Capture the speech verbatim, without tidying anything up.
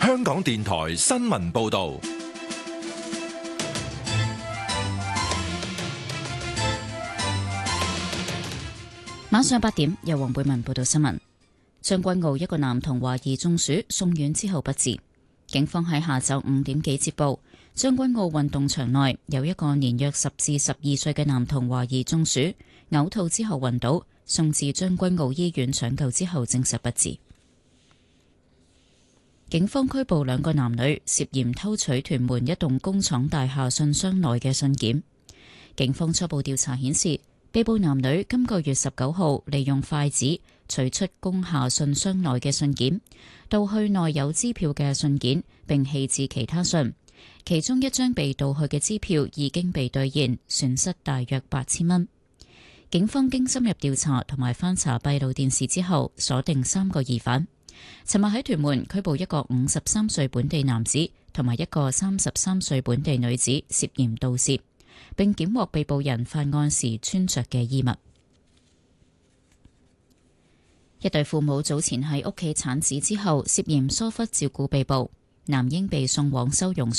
香港電台新聞報道。 晚上八點，由黃貝文報道新聞。將軍澳一個男童懷疑中暑，送院之後不治。警方喺下晝五點幾接報，將軍澳運動場內有一個年約十至十二歲嘅男童懷疑中暑，嘔吐之後暈倒，送至將軍澳醫院搶救之後證實不治。警方拘捕兩個男女，涉嫌偷取屯門一棟工廠大廈信箱內嘅信件。警方初步調查顯示，被捕男女今個月十九號利用筷子取出工廈信箱內嘅信件，盜去內有支票嘅信件，並棄置其他信。其中一張被盜去嘅支票已經被兌現，損失大約八千蚊。警方經深入調查同埋翻查閉路電視之後，鎖定三個疑犯。尋日喺屯門拘捕一個五十三歲本地男子同埋一個三十三歲本地女子，涉嫌盜竊，並檢獲被捕人犯案時穿着嘅衣物。一對父母早前喺屋企產子之後，涉嫌疏忽照顧被捕，男嬰被送往收容所。